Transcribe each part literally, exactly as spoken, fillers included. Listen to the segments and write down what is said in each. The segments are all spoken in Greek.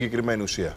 συγκεκριμένη ουσία?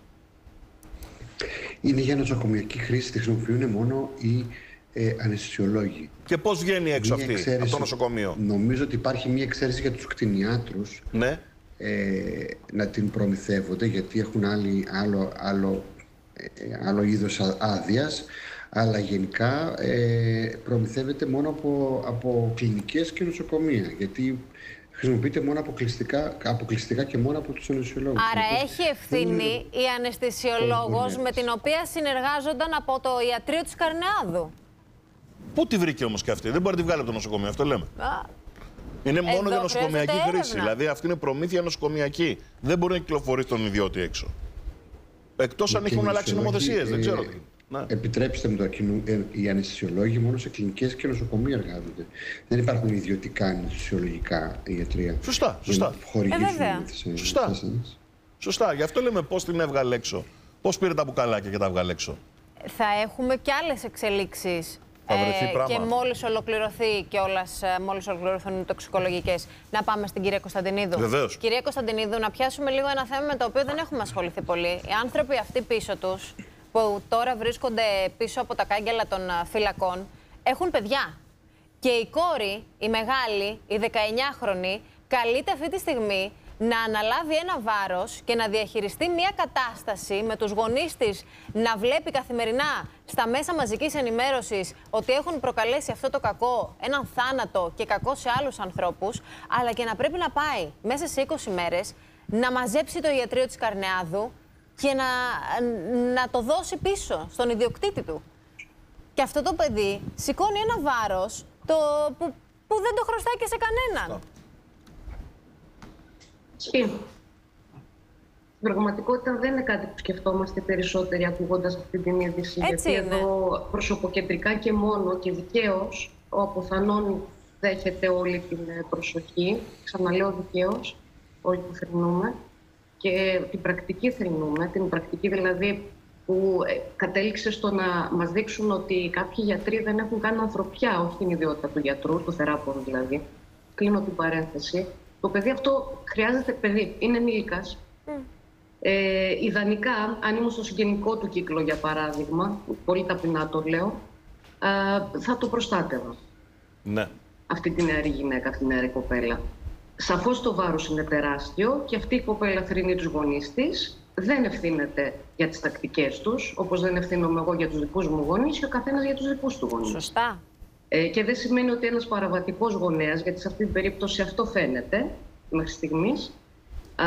Είναι για νοσοκομιακή χρήση, τη χρησιμοποιούν μόνο οι ε, αναισθησιολόγοι. Και πώς βγαίνει έξω Μία αυτή, εξαίρεση, από το νοσοκομείο? Νομίζω ότι υπάρχει μία εξαίρεση για τους κτηνιάτρους. Ναι. Ε, να την προμηθεύονται, γιατί έχουν άλλη, άλλο, άλλο, ε, άλλο είδος άδειας, αλλά γενικά ε, προμηθεύεται μόνο από, από κλινικές και νοσοκομεία, γιατί χρησιμοποιείται μόνο αποκλειστικά, αποκλειστικά και μόνο από τους αναισθησιολόγους. Άρα λοιπόν, έχει ευθύνη η αναισθησιολόγος με την οποία συνεργάζονταν από το ιατρείο της Καρνεάδου. Πού τη βρήκε όμως και αυτή? Δεν μπορεί να τη βγάλει από το νοσοκομείο, αυτό λέμε. Α. Είναι μόνο Εδώ για νοσοκομιακή χρήση. έρευνα. Δηλαδή αυτή είναι προμήθεια νοσοκομιακή. Δεν μπορεί να κυκλοφορήσει τον ιδιώτη έξω. Εκτός αν έχουν αλλάξει νομοθεσίες, δεν ξέρω. Ναι. Επιτρέψτε μου το κοινού, ε, οι αναισθησιολόγοι μόνο σε κλινικές και νοσοκομεία εργάζονται. Δεν υπάρχουν ιδιωτικά αναισθησιολογικά ιατρεία. Σωστά, σωστά. Ε, τις, σωστά. τις, τις, Σωστά. Γι' αυτό λέμε πώς την έβγαλε έξω. Πώς πήρε τα μπουκαλάκια και τα βγάλε έξω. Θα έχουμε και άλλες εξελίξεις. Θα βρεθεί ε, πράγμα. και μόλις ολοκληρωθεί και όλες, μόλις ολοκληρωθούν οι τοξικολογικές, να πάμε στην κυρία Κωνσταντινίδου. Βεβαίως. Κυρία Κωνσταντινίδου, να πιάσουμε λίγο ένα θέμα με το οποίο δεν έχουμε ασχοληθεί πολύ. Οι άνθρωποι αυτοί πίσω τους, που τώρα βρίσκονται πίσω από τα κάγκελα των φυλακών, έχουν παιδιά. Και η κόρη, η μεγάλη, η δεκαεννιάχρονη, καλείται αυτή τη στιγμή να αναλάβει ένα βάρος και να διαχειριστεί μια κατάσταση με τους γονείς της να βλέπει καθημερινά στα μέσα μαζικής ενημέρωσης ότι έχουν προκαλέσει αυτό το κακό, έναν θάνατο και κακό σε άλλους ανθρώπους, αλλά και να πρέπει να πάει μέσα σε είκοσι μέρες να μαζέψει το ιατρείο της Καρνεάδου και να, να το δώσει πίσω στον ιδιοκτήτη του. Και αυτό το παιδί σηκώνει ένα βάρος το, που, που δεν το χρωστάει και σε κανέναν. Στην πραγματικότητα δεν είναι κάτι που σκεφτόμαστε περισσότεροι ακούγοντας αυτή την είδηση. Έτσι γιατί είναι. εδώ προσωποκεντρικά και μόνο και δικαίως ο αποθανόν δέχεται όλη την προσοχή. Ξαναλέω δικαίως, όλοι που θρηνούμε. Και την πρακτική θρηνούμε, την πρακτική δηλαδή που κατέληξε στο να μας δείξουν ότι κάποιοι γιατροί δεν έχουν καν ανθρωπιά, όχι την ιδιότητα του γιατρού, του θεράπων δηλαδή. Κλείνω την παρένθεση. Το παιδί αυτό χρειάζεται παιδί, είναι ενήλικας. Mm. Ε, ιδανικά, αν ήμουν στο συγγενικό του κύκλο, για παράδειγμα, πολύ ταπεινά το λέω, ε, θα το προστάτευα. Ναι. Αυτή τη νεαρή γυναίκα, αυτή τη νεαρή κοπέλα. Σαφώς το βάρος είναι τεράστιο και αυτή η κοπέλα θρηνεί τους γονείς της. Δεν ευθύνεται για τις τακτικές τους, όπως δεν ευθύνομαι εγώ για τους δικούς μου γονείς και ο καθένας για τους δικούς του γονείς. Σωστά. Ε, και δεν σημαίνει ότι ένας παραβατικός γονέας, γιατί σε αυτή την περίπτωση αυτό φαίνεται μέχρι στιγμής, α,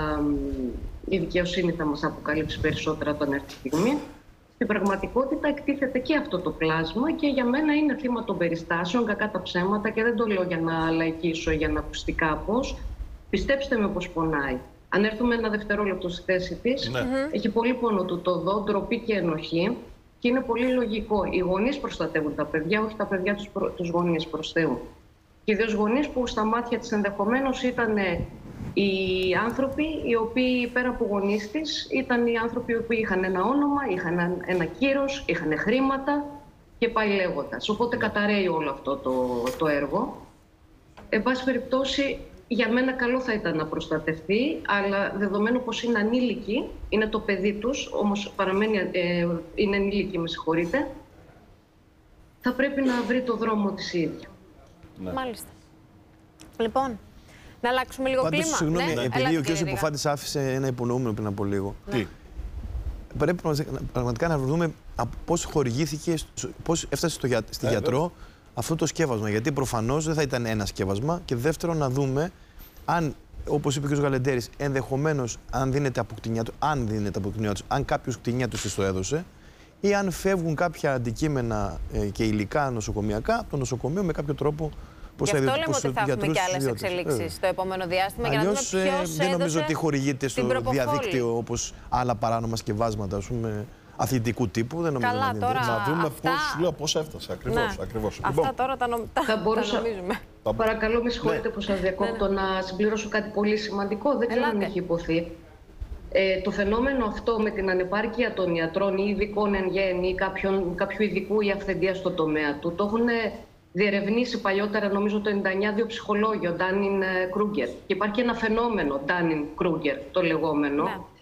η δικαιοσύνη θα μας αποκαλύψει περισσότερα όταν έρθει η στιγμή. Στην πραγματικότητα εκτίθεται και αυτό το πλάσμα και για μένα είναι θύμα των περιστάσεων, κακά τα ψέματα, και δεν το λέω για να λαϊκίσω, για να ακουστεί κάπως. Πιστέψτε με πως πονάει. Αν έρθουμε ένα δευτερόλεπτο στη θέση της, ναι. έχει πολύ πόνο του το δω, ντροπή και ενοχή. Και είναι πολύ λογικό. Οι γονείς προστατεύουν τα παιδιά, όχι τα παιδιά τους, προ... τους γονείς προς Θεού. Και ιδίως γονείς που στα μάτια της ενδεχομένως ήταν οι άνθρωποι οι οποίοι πέρα από γονείς της ήταν οι άνθρωποι οι οποίοι είχαν ένα όνομα, είχαν ένα κύρος, είχαν χρήματα και πάει λέγοντας. Οπότε καταραίει όλο αυτό το, το έργο. Εν πάση περιπτώσει, για μένα καλό θα ήταν να προστατευτεί, αλλά δεδομένου πως είναι ανήλικοι, είναι το παιδί τους, όμως παραμένει, ε, είναι ενήλικοι, με συγχωρείτε, θα πρέπει να βρει το δρόμο της ίδια. Ναι. Μάλιστα. Λοιπόν, να αλλάξουμε λίγο Πάντως, κλίμα. Συγγνώμη, ναι, επειδή ο κ. Υποφάτης άφησε ένα υπονοούμενο πριν από λίγο. Τι? Πρέπει πραγματικά να δούμε πώς χορηγήθηκε, πώς έφτασε στο, στη ε, γιατρό ε, αυτό το σκεύασμα. Γιατί προφανώς δεν θα ήταν ένα σκεύασμα. Και δεύτερον, να δούμε αν, όπως είπε ο κ. Γαλεντέρης, ενδεχομένως αν δίνεται από κτηνιάτρους, αν δίνεται από κτηνιάτρους, αν κάποιος κτηνιάτρος της το έδωσε, ή αν φεύγουν κάποια αντικείμενα ε, και υλικά νοσοκομιακά από το νοσοκομείο με κάποιο τρόπο. Γι' αυτό λέμε ότι θα έχουμε και άλλες εξελίξεις στο επόμενο διάστημα. Αλλιώς, για να δούμε ποιος δεν νομίζω ότι χορηγείται στο διαδίκτυο όπως άλλα παράνομα σκευάσματα, ας πούμε, αθλητικού τύπου. Δεν νομίζω. Καλά, να, τώρα, να δούμε αυτά... πώς, λέω, πώς έφτασε. Ακριβώς. Ναι. ακριβώς. Αυτά λοιπόν, τώρα τα, νομ... θα μπορούσα... τα νομίζουμε. Παρακαλώ, με συγχωρείτε ναι. που σας διακόπτω, ναι, ναι. να συμπληρώσω κάτι πολύ σημαντικό. Δεν ξέρω αν έχει υποθεί. Ε, το φαινόμενο αυτό με την ανεπάρκεια των ιατρών ή ειδικών εν γέννη ή κάποιου ειδικού ή αυθεντία στο τομέα του, το έχουν διερευνήσει παλιότερα, νομίζω το ενενήντα εννιά, δύο ψυχολόγοι, ο Ντάνιν Κρούγκερ. Και υπάρχει ένα φαινόμενο, Ντάνιν Κρούγκερ, το λεγόμενο, ναι.